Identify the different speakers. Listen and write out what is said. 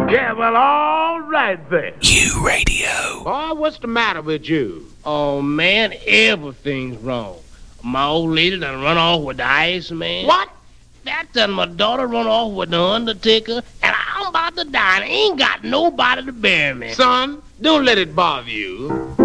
Speaker 1: Yeah, well, all right then.
Speaker 2: U-Radio.
Speaker 3: Boy, what's the matter with you?
Speaker 4: Oh, man, everything's wrong. My old lady done run off with the Iceman.
Speaker 3: What?
Speaker 4: That done my daughter run off with the Undertaker, and I'm about to die, and I ain't got nobody to bury me.
Speaker 3: Son, don't let it bother you.